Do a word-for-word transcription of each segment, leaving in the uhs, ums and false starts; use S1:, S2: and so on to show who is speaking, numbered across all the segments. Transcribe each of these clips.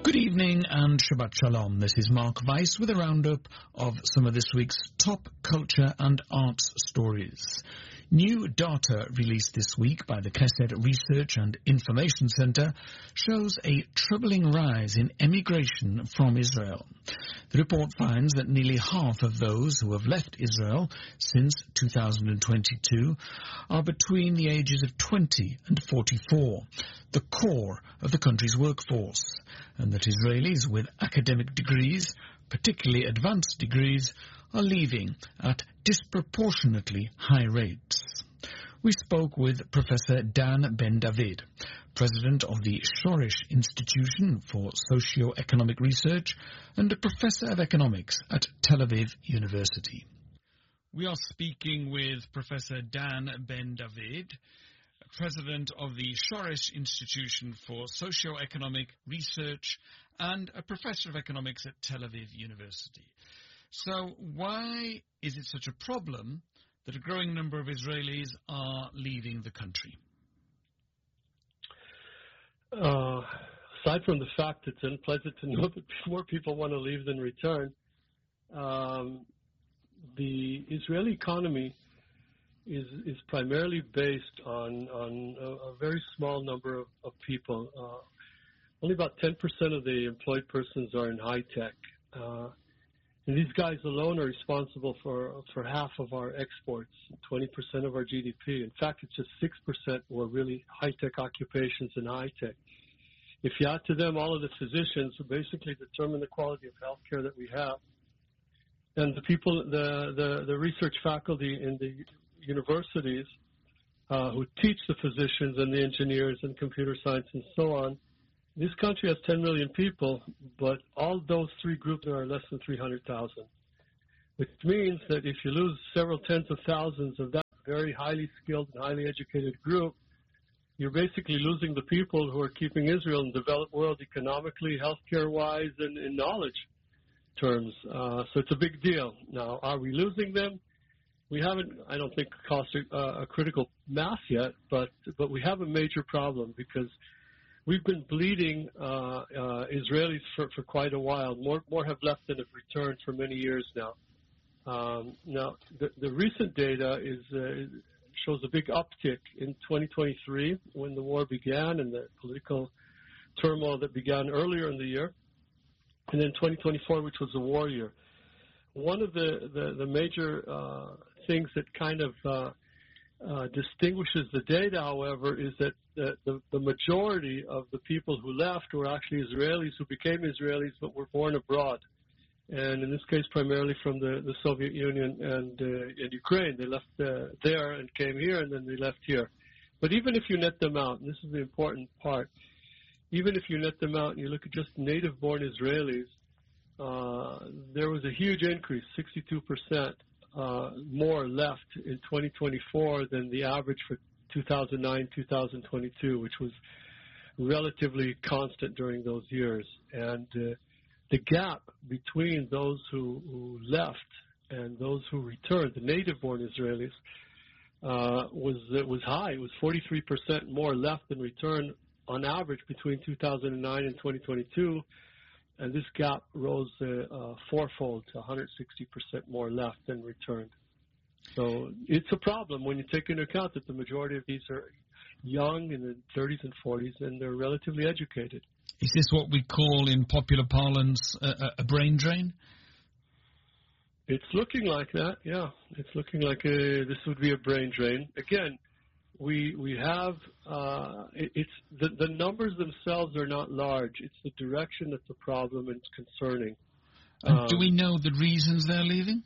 S1: Good evening and Shabbat Shalom. This is Mark Weiss with a roundup of some of this week's top culture and arts stories. New data released this week by the Kesed Research and Information Center shows a troubling rise in emigration from Israel. The report finds that nearly half of those who have left Israel since two thousand twenty-two are between the ages of twenty and forty-four, the core of the country's workforce, and that Israelis with academic degrees, particularly advanced degrees, are leaving at disproportionately high rates. We spoke with Professor Dan Ben-David, President of the Shoresh Institution for Socio-Economic Research and a Professor of Economics at Tel Aviv University. We are speaking with Professor Dan Ben-David, President of the Shoresh Institution for Socio-Economic Research and a Professor of Economics at Tel Aviv University. So why is it such a problem that a growing number of Israelis are leaving the country?
S2: Uh, aside from the fact it's unpleasant to know that more people want to leave than return, um, the Israeli economy is is primarily based on, on a, a very small number of, of people. Uh, only about ten percent of the employed persons are in high tech. Uh, And these guys alone are responsible for, for half of our exports, twenty percent of our G D P. In fact, it's just six percent were really high-tech occupations in high-tech. If you add to them all of the physicians who basically determine the quality of health care that we have, and the people, the, the, the research faculty in the universities uh, who teach the physicians and the engineers and computer science and so on, this country has ten million people, but all those three groups are less than three hundred thousand, which means that if you lose several tens of thousands of that very highly skilled and highly educated group, you're basically losing the people who are keeping Israel in the developed world economically, healthcare-wise, and in knowledge terms. Uh, so it's a big deal. Now, are we losing them? We haven't, I don't think, crossed a, a critical mass yet, but but we have a major problem because we've been bleeding uh, uh, Israelis for, for quite a while. More more have left than have returned for many years now. Um, now, the, the recent data is uh, shows a big uptick in twenty twenty-three when the war began and the political turmoil that began earlier in the year, and then twenty twenty-four, which was a war year. One of the, the, the major uh, things that kind of uh, Uh, distinguishes the data, however, is that the, the, the majority of the people who left were actually Israelis who became Israelis but were born abroad. And in this case, primarily from the, the Soviet Union and, uh, and Ukraine. They left uh, there and came here, and then they left here. But even if you net them out, and this is the important part, even if you net them out and you look at just native-born Israelis, uh, there was a huge increase, sixty-two percent. Uh, more left in twenty twenty-four than the average for two thousand nine, two thousand twenty-two, which was relatively constant during those years. And uh, the gap between those who, who left and those who returned, the native-born Israelis, uh, was uh, was high. It was forty-three percent more left than returned on average between two thousand nine and twenty twenty-two. And this gap rose uh, uh, fourfold to one hundred sixty percent more left than returned. So it's a problem when you take into account that the majority of these are young in the thirties and forties, and they're relatively educated.
S1: Is this what we call in popular parlance a, a brain drain?
S2: It's looking like that, yeah. It's looking like a, this would be a brain drain. Again, We we have uh, it, it's the, the numbers themselves are not large. It's the direction that's the problem and it's concerning.
S1: And
S2: um,
S1: do we know the reasons they're leaving?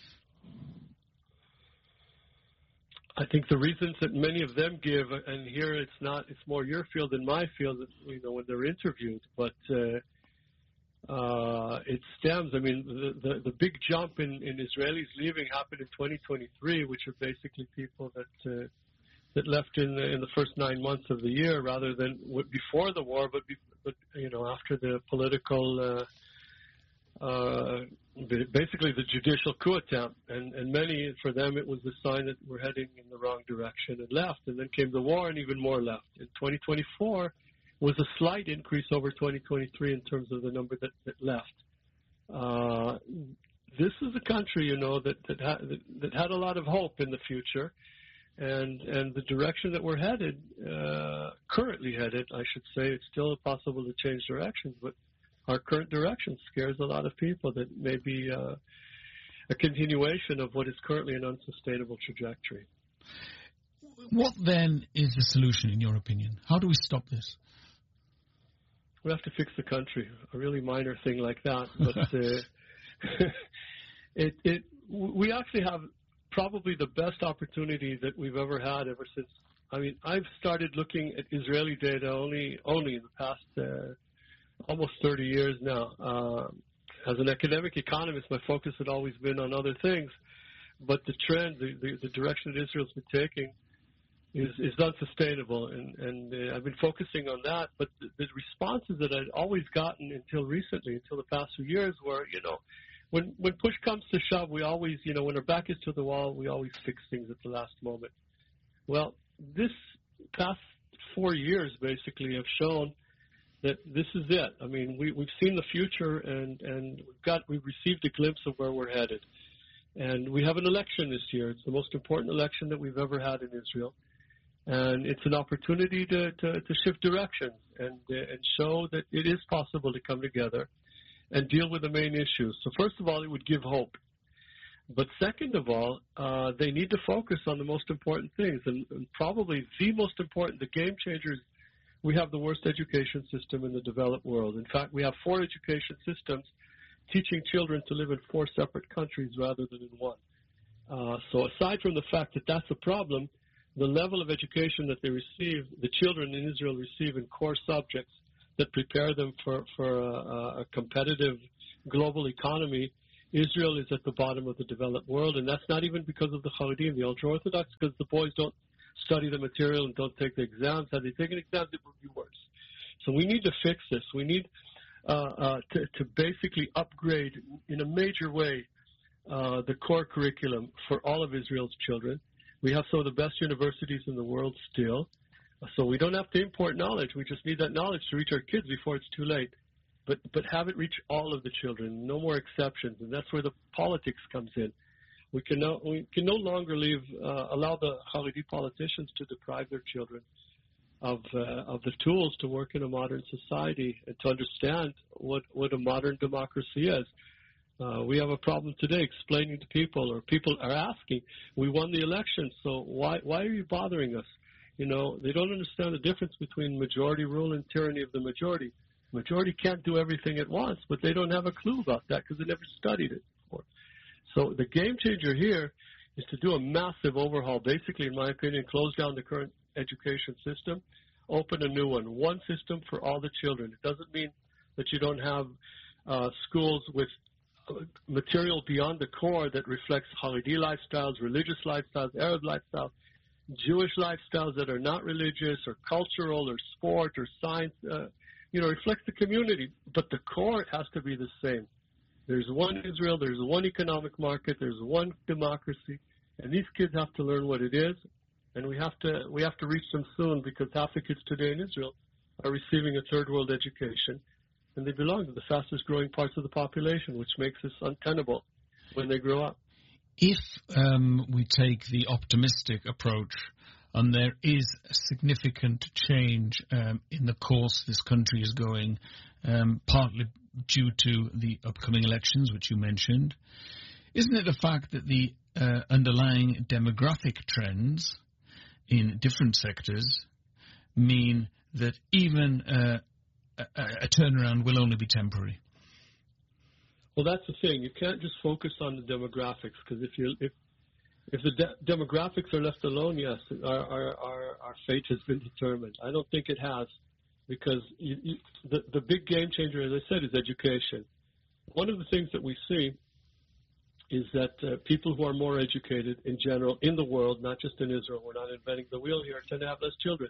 S2: I think the reasons that many of them give, and here it's not, it's more your field than my field, you know, when they're interviewed. But uh, uh, it stems. I mean, the the, the big jump in, in Israelis leaving happened in twenty twenty-three, which are basically people that. Uh, that left in the, in the first nine months of the year rather than w- before the war, but, be, but you know, after the political, uh, uh, basically the judicial coup attempt. And, and many, for them, it was a sign that we're heading in the wrong direction and left. And then came the war and even more left. In twenty twenty-four, was a slight increase over twenty twenty-three in terms of the number that, that left. Uh, this is a country, you know, that that, ha- that that had a lot of hope in the future, and and the direction that we're headed, uh, currently headed, I should say, it's still possible to change directions, but our current direction scares a lot of people that may be uh, a continuation of what is currently an unsustainable trajectory.
S1: What then is the solution, in your opinion? How do we stop this?
S2: We have to fix the country, a really minor thing like that. But uh, it, it, we actually have probably the best opportunity that we've ever had ever since. I mean, I've started looking at Israeli data only only in the past uh, almost thirty years now. Uh, as an academic economist, my focus had always been on other things, but the trend, the, the, the direction that Israel's been taking is, is unsustainable, and, and uh, I've been focusing on that. But the, the responses that I'd always gotten until recently, until the past few years, were, you know, when when push comes to shove, we always, you know, when our back is to the wall, we always fix things at the last moment. Well, this past four years basically have shown that this is it. I mean, we, we've seen the future, and, and we've got we've received a glimpse of where we're headed. And we have an election this year. It's the most important election that we've ever had in Israel. And it's an opportunity to, to, to shift directions and, uh, and show that it is possible to come together and deal with the main issues. So first of all, it would give hope. But second of all, uh, they need to focus on the most important things. And, and probably the most important, the game changers, we have the worst education system in the developed world. In fact, we have four education systems teaching children to live in four separate countries rather than in one. Uh, so aside from the fact that that's a problem, the level of education that they receive, the children in Israel receive in core subjects that prepare them for, for a, a competitive global economy, Israel is at the bottom of the developed world, and that's not even because of the Haredim, the ultra-Orthodox, because the boys don't study the material and don't take the exams. Had they taken exams, it would be worse. So we need to fix this. We need uh, uh, to, to basically upgrade in a major way uh, the core curriculum for all of Israel's children. We have some of the best universities in the world still, so we don't have to import knowledge. We just need that knowledge to reach our kids before it's too late. But but have it reach all of the children, no more exceptions, and that's where the politics comes in. We can no, we can no longer leave uh, allow the Haredi politicians to deprive their children of uh, of the tools to work in a modern society and to understand what, what a modern democracy is. Uh, we have a problem today explaining to people, or people are asking, we won the election, so why why are you bothering us? You know, they don't understand the difference between majority rule and tyranny of the majority. Majority can't do everything at once, but they don't have a clue about that because they never studied it before. So the game changer here is to do a massive overhaul, basically, in my opinion, close down the current education system, open a new one, one system for all the children. It doesn't mean that you don't have uh, schools with material beyond the core that reflects Haredi lifestyles, religious lifestyles, Arab lifestyles, Jewish lifestyles that are not religious or cultural or sport or science, uh, you know, reflects the community. But the core has to be the same. There's one Israel, there's one economic market, there's one democracy, and these kids have to learn what it is, and we have to we have to reach them soon, because half the kids today in Israel are receiving a third world education, and they belong to the fastest growing parts of the population, which makes this untenable when they grow up.
S1: If um, we take the optimistic approach, and there is a significant change um, in the course this country is going, um, partly due to the upcoming elections, which you mentioned, isn't it a fact that the uh, underlying demographic trends in different sectors mean that even uh, a, a turnaround will only be temporary?
S2: Well, that's the thing. You can't just focus on the demographics, because if you if if the de- demographics are left alone, yes, our, our our our fate has been determined. I don't think it has, because you, you, the the big game changer, as I said, is education. One of the things that we see is that uh, people who are more educated in general in the world, not just in Israel, we're not inventing the wheel here, tend to have less children,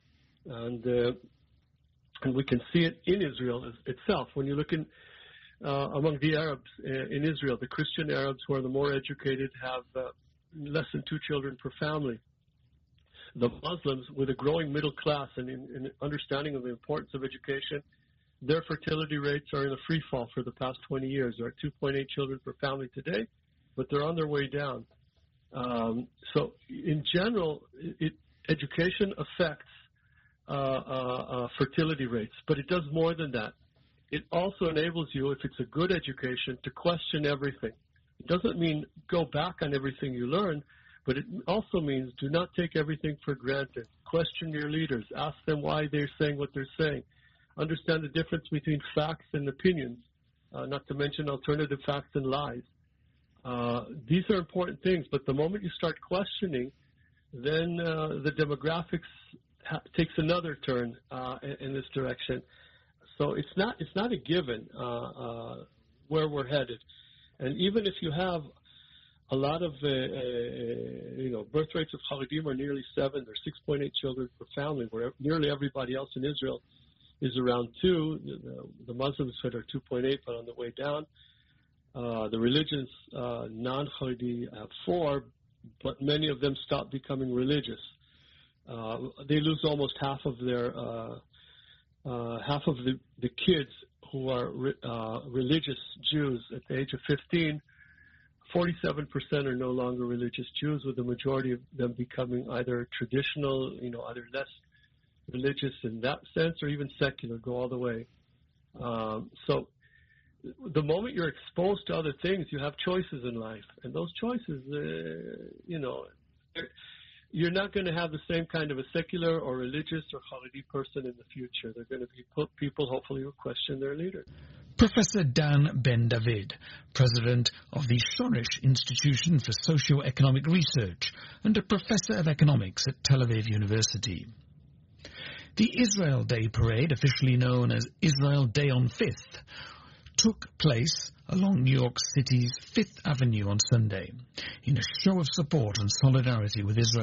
S2: and uh, and we can see it in Israel itself. When you look in Uh, among the Arabs uh, in Israel, the Christian Arabs, who are the more educated, have uh, less than two children per family. the Muslims, with a growing middle class and in, in understanding of the importance of education, their fertility rates are in a free fall for the past twenty years. They're at two point eight children per family today, but they're on their way down. Um, so in general, it, education affects uh, uh, uh, fertility rates, but it does more than that. It also enables you, if it's a good education, to question everything. It doesn't mean go back on everything you learn, but it also means do not take everything for granted. Question your leaders. Ask them why they're saying what they're saying. Understand the difference between facts and opinions, uh, not to mention alternative facts and lies. Uh, these are important things, but the moment you start questioning, then uh, the demographics ha- takes another turn uh, in, in this direction. So it's not it's not a given uh, uh, where we're headed. And even if you have a lot of, uh, uh, you know, birth rates of Haredim are nearly seven, there's six point eight children per family, where nearly everybody else in Israel is around two. The, the Muslims said are two point eight, but on the way down. Uh, the religions, uh, non-Haredi, have four, but many of them stop becoming religious. Uh, they lose almost half of their, uh, uh, half of the, the kids who are re- uh, religious Jews at the age of fifteen. forty-seven percent are no longer religious Jews, with the majority of them becoming either traditional, you know, either less religious in that sense, or even secular, go all the way. Um, so the moment you're exposed to other things, you have choices in life. And those choices, uh, you know, you're not going to have the same kind of a secular or religious or Haredi person in the future. They're going to be people, hopefully, who question their leader.
S1: Professor Dan Ben-David, president of the Shoresh Institution for Socio-Economic Research and a professor of economics at Tel Aviv University. The Israel Day Parade, officially known as Israel Day on Fifth, took place along New York City's Fifth Avenue on Sunday in a show of support and solidarity with Israel.